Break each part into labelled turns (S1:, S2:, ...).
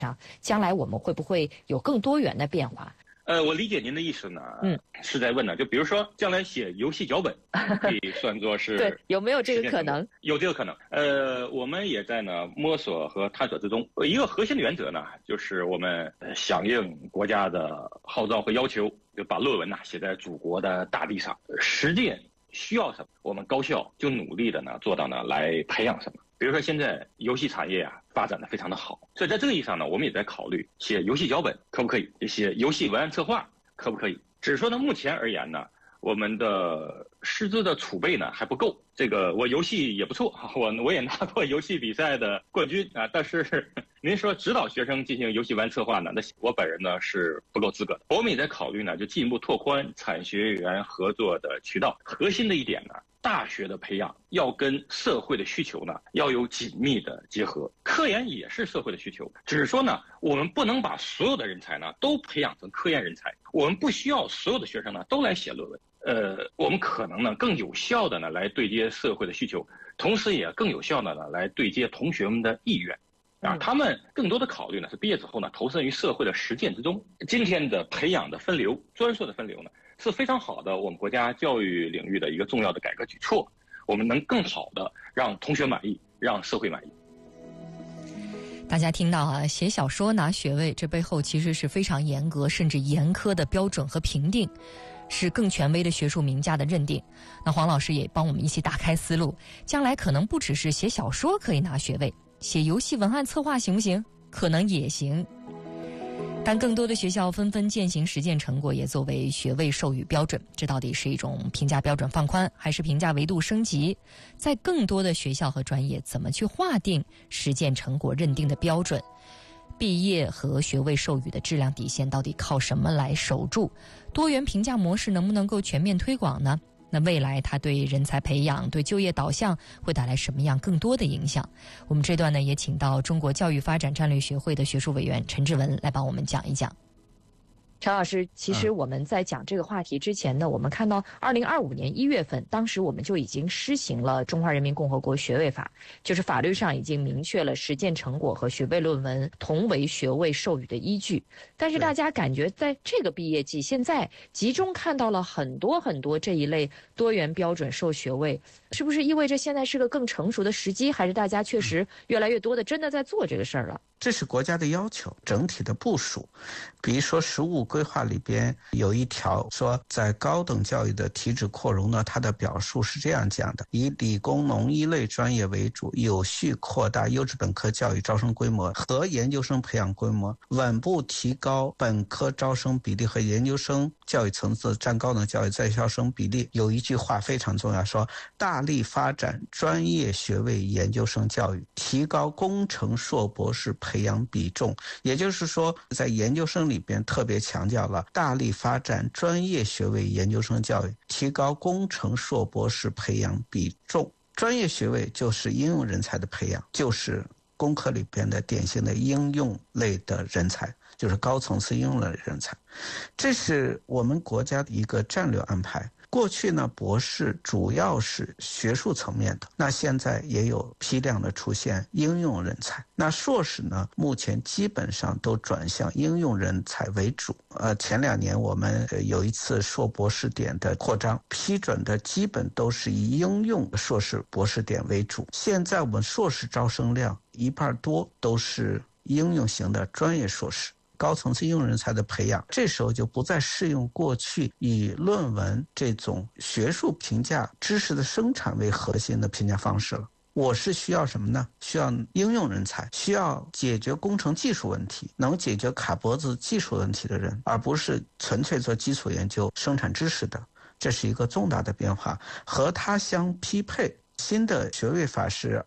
S1: 上，将来我们会不会有更多元的变化？
S2: 我理解您的意思呢，是在问呢，就比如说将来写游戏脚本，可以算作是
S1: 对，有没有这个可能？
S2: 有这个可能。我们也在呢摸索和探索之中。一个核心的原则呢，就是我们响应国家的号召和要求，就把论文呢写在祖国的大地上，实践需要什么，我们高校就努力的呢做到呢来培养什么。比如说现在游戏产业发展的非常的好，所以在这个意义上呢，我们也在考虑写游戏脚本可不可以，写游戏文案策划可不可以。只是说呢，目前而言呢，我们的师资的储备呢还不够。这个我游戏也不错，我也拿过游戏比赛的冠军啊，但是您说指导学生进行游戏文案策划呢，那我本人呢是不够资格的。我们也在考虑呢，就进一步拓宽产学研合作的渠道。核心的一点呢，大学的培养要跟社会的需求呢要有紧密的结合，科研也是社会的需求，只是说呢，我们不能把所有的人才呢都培养成科研人才，我们不需要所有的学生呢都来写论文。我们可能呢更有效的呢来对接社会的需求，同时也更有效的呢来对接同学们的意愿。他们更多的考虑呢是毕业之后呢投身于社会的实践之中。今天的培养的分流，专硕的分流呢是非常好的我们国家教育领域的一个重要的改革举措，我们能更好的让同学满意，让社会满意。
S1: 大家听到啊，写小说拿学位，这背后其实是非常严格甚至严苛的标准和评定，是更权威的学术名家的认定。那黄老师也帮我们一起打开思路，将来可能不只是写小说可以拿学位，写游戏文案策划行不行？可能也行。但更多的学校纷纷践行实践成果，也作为学位授予标准。这到底是一种评价标准放宽，还是评价维度升级？在更多的学校和专业，怎么去划定实践成果认定的标准？毕业和学位授予的质量底线到底靠什么来守住？多元评价模式能不能够全面推广呢？那未来它对人才培养、对就业导向会带来什么样更多的影响？我们这段呢也请到中国教育发展战略学会的学术委员陈志文来帮我们讲一讲。陈老师，其实我们在讲这个话题之前呢，我们看到2025年1月份，当时我们就已经施行了《中华人民共和国学位法》，就是法律上已经明确了实践成果和学位论文同为学位授予的依据。但是大家感觉在这个毕业季，现在集中看到了很多这一类多元标准授学位，是不是意味着现在是个更成熟的时机，还是大家确实越来越多的真的在做这个事儿了？
S3: 这是国家的要求，整体的部署。比如说实务规划里边有一条说，在高等教育的体制扩容呢，它的表述是这样讲的：以理工农医类专业为主，有序扩大优质本科教育招生规模和研究生培养规模，稳步提高本科招生比例和研究生教育层次占高等教育在校生比例。有一句话非常重要，说大力发展专业学位研究生教育，提高工程硕博士培养比重。也就是说，在研究生里边特别强调了大力发展专业学位研究生教育，提高工程硕博士培养比重。专业学位就是应用人才的培养，就是工科里边的典型的应用类的人才，就是高层次应用类的人才。这是我们国家的一个战略安排。过去呢，博士主要是学术层面的，那现在也有批量的出现应用人才。那硕士呢，目前基本上都转向应用人才为主。前2年我们有一次硕博士点的扩张，批准的基本都是以应用硕士博士点为主。现在我们硕士招生量1半多都是应用型的专业硕士。高层次应用人才的培养，这时候就不再适用过去以论文这种学术评价知识的生产为核心的评价方式了。我是需要什么呢？需要应用人才，需要解决工程技术问题，能解决卡脖子技术问题的人，而不是纯粹做基础研究生产知识的。这是一个重大的变化，和它相匹配。新的学位法是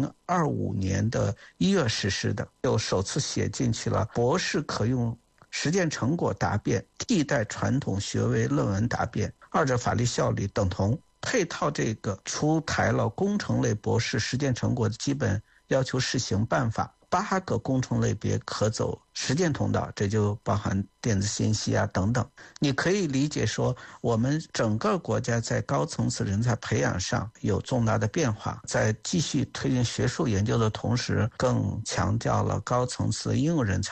S3: 2025年的1月实施的，又首次写进去了博士可用实践成果答辩替代传统学位论文答辩，二者法律效力等同。配套这个出台了工程类博士实践成果的基本要求试行办法， 8个工程类别可走实践通道，这就包含电子信息啊等等。你可以理解说，我们整个国家在高层次人才培养上有重大的变化，在继续推进学术研究的同时，更强调了高层次应用人才